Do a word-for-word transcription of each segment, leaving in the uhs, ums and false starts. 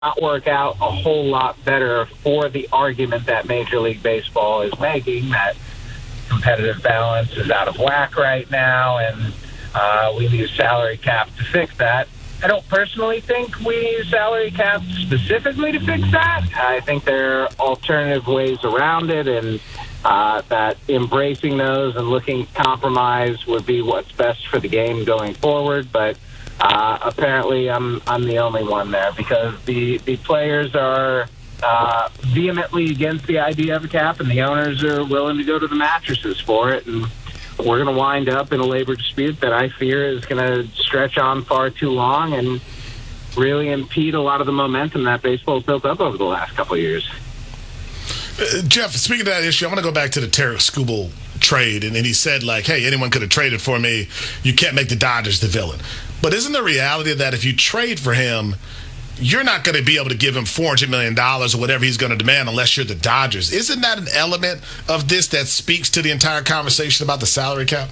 not work out a whole lot better for the argument that Major League Baseball is making, that competitive balance is out of whack right now, and uh, we need a salary cap to fix that. I don't personally think we need a salary cap specifically to fix that. I think there are alternative ways around it, and uh, that embracing those and looking at compromise would be what's best for the game going forward. But uh, apparently I'm I'm the only one there, because the, the players are uh, vehemently against the idea of a cap, and the owners are willing to go to the mattresses for it. And we're going to wind up in a labor dispute that I fear is going to stretch on far too long and really impede a lot of the momentum that baseball's built up over the last couple of years. Uh, Jeff, speaking of that issue, I want to go back to the Tarik Skubal trade, and, and he said, like, hey, anyone could have traded for me. You can't make the Dodgers the villain. But isn't the reality that if you trade for him, you're not going to be able to give him four hundred million dollars or whatever he's going to demand unless you're the Dodgers? Isn't that an element of this that speaks to the entire conversation about the salary cap?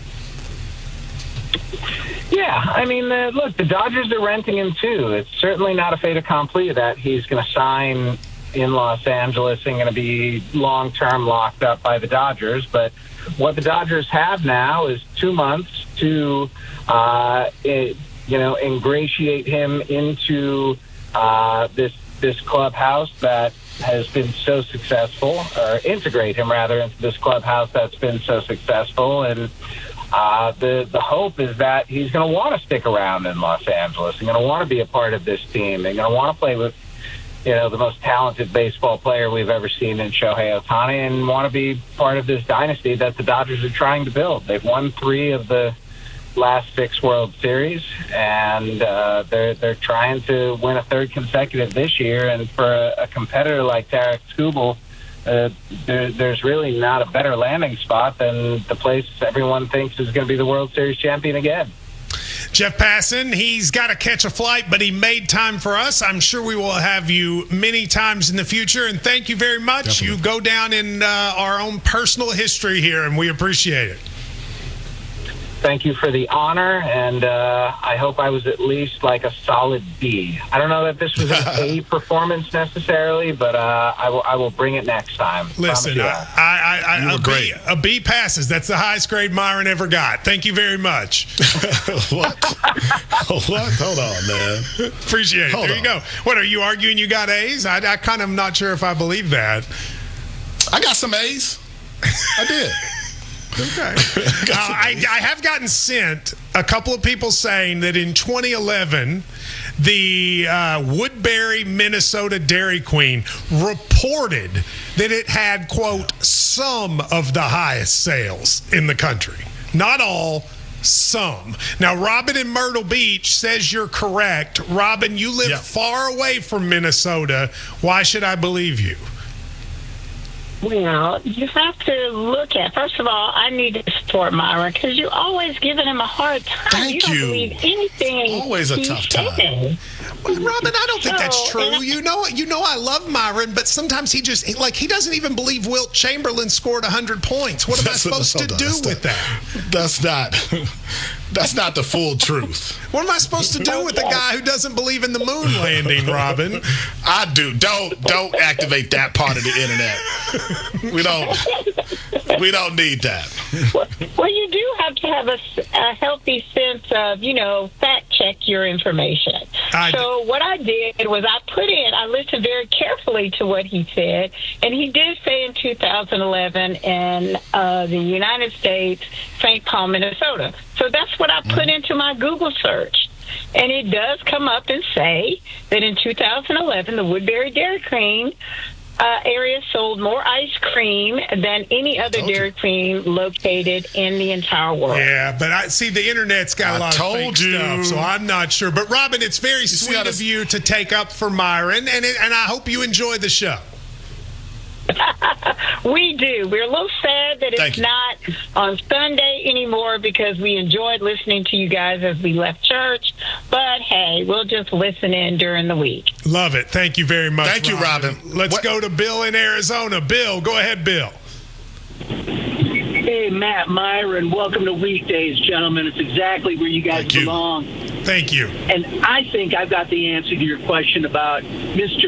Yeah, I mean, uh, look, the Dodgers are renting him too. It's certainly not a fait accompli that he's going to sign in Los Angeles and going to be long-term locked up by the Dodgers. But what the Dodgers have now is two months to, uh, it, you know, ingratiate him into Uh, this this clubhouse that has been so successful, or integrate him rather into this clubhouse that's been so successful, and uh, the the hope is that he's going to want to stick around in Los Angeles. He's going to want to be a part of this team. They're going to want to play with, you know, the most talented baseball player we've ever seen in Shohei Ohtani, and want to be part of this dynasty that the Dodgers are trying to build. They've won three of the last six World Series, and uh, they're they're trying to win a third consecutive this year. And for a, a competitor like Tarik Skubal, uh, there, there's really not a better landing spot than the place everyone thinks is going to be the World Series champion again. Jeff Passan, he's got to catch a flight, but he made time for us. I'm sure we will have you many times in the future, and thank you very much. Definitely. You go down in uh, our own personal history here, and we appreciate it. Thank you for the honor, and uh, I hope I was at least like a solid B. I don't know that this was an A performance necessarily, but uh, I will I will bring it next time. Listen, I, I, I, a, B, a B passes. That's the highest grade Myron ever got. Thank you very much. What? What? Hold on, man. Appreciate it. Hold there on. you go. What, are you arguing you got A's? I, I kind of am not sure if I believe that. I got some A's. I did. Okay. uh, I, I have gotten sent a couple of people saying that in twenty eleven, the uh, Woodbury, Minnesota Dairy Queen reported that it had, quote, some of the highest sales in the country. Not all, some. Now, Robin in Myrtle Beach says you're correct. Robin, you live yep. far away from Minnesota. Why should I believe you? Well, you have to look at, first of all, I need to support Myron because you're always giving him a hard time. Thank you. don't you. believe anything. Always a he tough says. time. Well, Robin, I don't think So, that's true. and I- You know, you know, I love Myron, but sometimes he just like he doesn't even believe Wilt Chamberlain scored one hundred points. What am I That's- supposed to hold on, do that's with not- that? That's not. That's not the full truth. What am I supposed to do with a guy who doesn't believe in the moon landing, Robin? I do. Don't don't activate that part of the internet. We don't. We don't need that. Well, you do have to have a, a healthy sense of, you know, fact check your information. I so what I did was I put in, I listened very carefully to what he said, and he did say in two thousand eleven in uh, the United States, Saint Paul, Minnesota. So that's what I put into my Google search. And it does come up and say that in two thousand eleven, the Woodbury Dairy Queen uh, area sold more ice cream than any other Dairy Queen located in the entire world. Yeah, but I see the internet's got a I lot of told fake you. stuff, so I'm not sure. But Robin, it's very see sweet how of this- you to take up for Myron, and it, and I hope you enjoy the show. We do. We're a little sad that Thank it's you. not on Sunday anymore because we enjoyed listening to you guys as we left church. But, hey, we'll just listen in during the week. Love it. Thank you very much, Thank you, Robin. Let's What- go to Bill in Arizona. Bill, go ahead, Bill. Hey, Matt, Myron, welcome to Weekdays, gentlemen. It's exactly where you guys Thank you. belong. Thank you. And I think I've got the answer to your question about Mister